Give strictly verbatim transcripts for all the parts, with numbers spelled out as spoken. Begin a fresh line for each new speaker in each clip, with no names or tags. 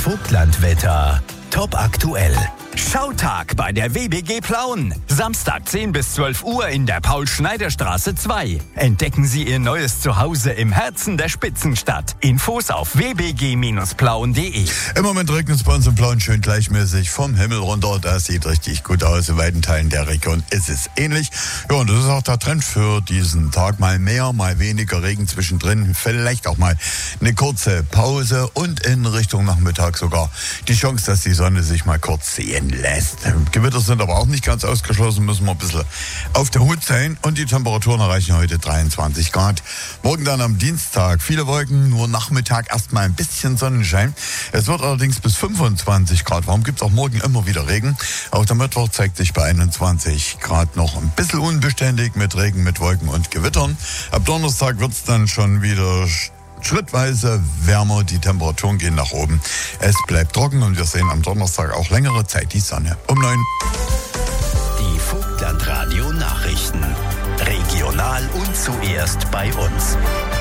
Vogtlandwetter. Top aktuell. Schautag bei der W B G Plauen. Samstag zehn bis zwölf Uhr in der Paul-Schneider-Straße zwei. Entdecken Sie Ihr neues Zuhause im Herzen der Spitzenstadt. Infos auf w b g Bindestrich plauen punkt d e.
Im Moment regnet es bei uns in Plauen schön gleichmäßig vom Himmel runter. Das sieht richtig gut aus. In weiten Teilen der Region ist es ähnlich. Ja, und das ist auch der Trend für diesen Tag. Mal mehr, mal weniger Regen zwischendrin. Vielleicht auch mal eine kurze Pause und in Richtung Nachmittag sogar die Chance, dass die Sonne sich mal kurz sehen lässt. Gewitter sind aber auch nicht ganz ausgeschlossen, müssen wir ein bisschen auf der Hut sein. Und die Temperaturen erreichen heute dreiundzwanzig Grad. Morgen dann am Dienstag viele Wolken, nur Nachmittag erstmal ein bisschen Sonnenschein. Es wird allerdings bis fünfundzwanzig Grad warm. Gibt es auch morgen immer wieder Regen. Auch der Mittwoch zeigt sich bei einundzwanzig Grad noch ein bisschen unbeständig mit Regen, mit Wolken und Gewittern. Ab Donnerstag wird es dann schon wieder schrittweise wärmer, die Temperaturen gehen nach oben. Es bleibt trocken und wir sehen am Donnerstag auch längere Zeit die Sonne. Um neun.
Die Vogtlandradio Nachrichten. Regional und zuerst bei uns.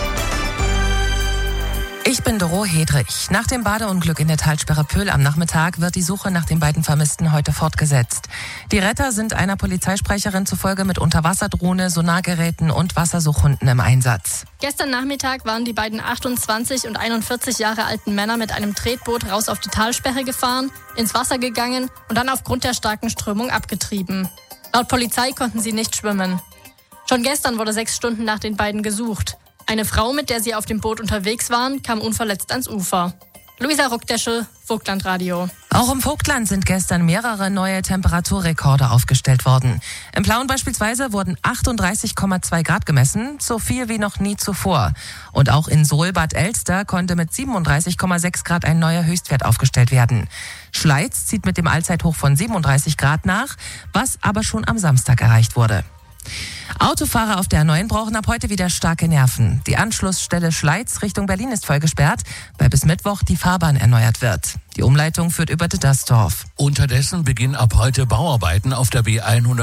Ich bin Doro Hedrich. Nach dem Badeunglück in der Talsperre Pöhl am Nachmittag wird die Suche nach den beiden Vermissten heute fortgesetzt. Die Retter sind einer Polizeisprecherin zufolge mit Unterwasserdrohne, Sonargeräten und Wassersuchhunden im Einsatz.
Gestern Nachmittag waren die beiden achtundzwanzig und einundvierzig Jahre alten Männer mit einem Tretboot raus auf die Talsperre gefahren, ins Wasser gegangen und dann aufgrund der starken Strömung abgetrieben. Laut Polizei konnten sie nicht schwimmen. Schon gestern wurde sechs Stunden nach den beiden gesucht. Eine Frau, mit der sie auf dem Boot unterwegs waren, kam unverletzt ans Ufer. Luisa Ruckdeschel, Vogtlandradio.
Auch im Vogtland sind gestern mehrere neue Temperaturrekorde aufgestellt worden. Im Plauen beispielsweise wurden achtunddreißig Komma zwei Grad gemessen, so viel wie noch nie zuvor. Und auch in Solbad Elster konnte mit siebenunddreißig Komma sechs Grad ein neuer Höchstwert aufgestellt werden. Schleiz zieht mit dem Allzeithoch von siebenunddreißig Grad nach, was aber schon am Samstag erreicht wurde. Autofahrer auf der A neun brauchen ab heute wieder starke Nerven. Die Anschlussstelle Schleiz Richtung Berlin ist voll gesperrt, weil bis Mittwoch die Fahrbahn erneuert wird. Die Umleitung führt über Dittersdorf.
Unterdessen beginnen ab heute Bauarbeiten auf der B hundert.